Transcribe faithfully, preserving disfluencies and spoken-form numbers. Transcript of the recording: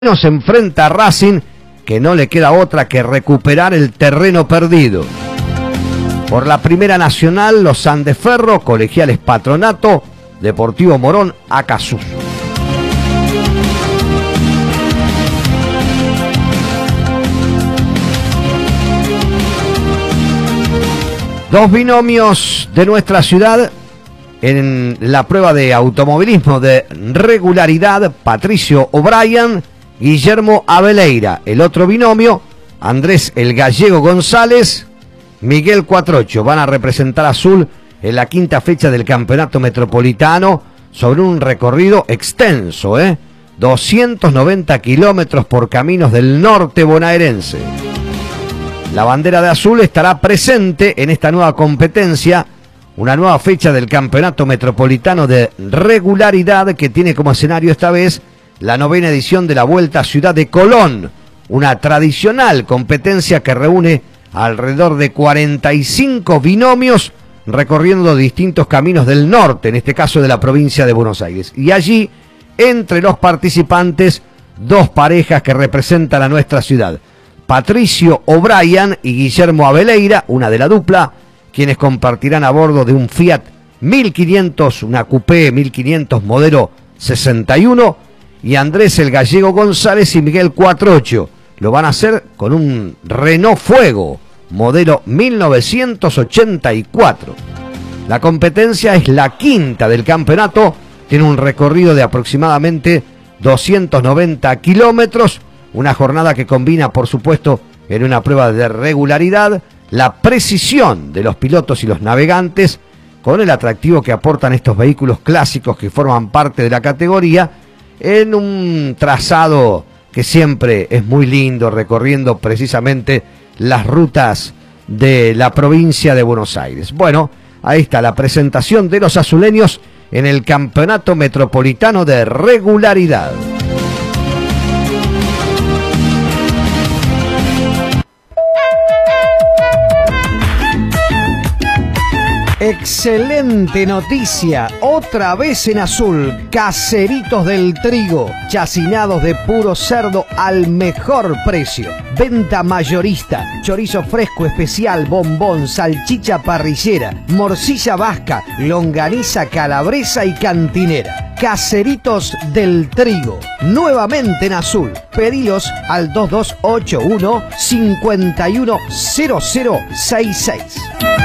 Se enfrenta a Racing, que no le queda otra que recuperar el terreno perdido. Por la Primera Nacional, los Andeferro, Colegiales Patronato, Deportivo Morón, Acasuso. Dos binomios de nuestra ciudad en la prueba de automovilismo de regularidad: Patricio O'Brien, Guillermo Abeleira. El otro binomio, Andrés el Gallego González, Miguel Cuatrocho. Van a representar a Azul en la quinta fecha del Campeonato Metropolitano sobre un recorrido extenso, ¿eh? doscientos noventa kilómetros por caminos del norte bonaerense. La bandera de Azul estará presente en esta nueva competencia, una nueva fecha del Campeonato Metropolitano de regularidad que tiene como escenario esta vez la novena edición de la Vuelta a Ciudad de Colón, una tradicional competencia que reúne alrededor de cuarenta y cinco binomios recorriendo distintos caminos del norte, en este caso de la provincia de Buenos Aires. Y allí, entre los participantes, dos parejas que representan a nuestra ciudad: Patricio O'Brien y Guillermo Abeleira, una de la dupla, quienes compartirán a bordo de un Fiat mil quinientos, una Coupé mil quinientos modelo sesenta y uno, y Andrés el Gallego González y Miguel Cuatrocho lo van a hacer con un Renault Fuego modelo mil novecientos ochenta y cuatro. La competencia es la quinta del campeonato, tiene un recorrido de aproximadamente doscientos noventa kilómetros, una jornada que combina, por supuesto, en una prueba de regularidad, la precisión de los pilotos y los navegantes con el atractivo que aportan estos vehículos clásicos que forman parte de la categoría, en un trazado que siempre es muy lindo, recorriendo precisamente las rutas de la provincia de Buenos Aires. Bueno, ahí está la presentación de los azuleños en el Campeonato Metropolitano de Regularidad. Excelente noticia, otra vez en Azul, Caseritos del Trigo, chacinados de puro cerdo al mejor precio. Venta mayorista, chorizo fresco especial, bombón, salchicha parrillera, morcilla vasca, longaniza calabresa y cantinera. Caseritos del Trigo, nuevamente en Azul. Pedilos al dos dos ocho uno, cinco uno cero cero seis seis.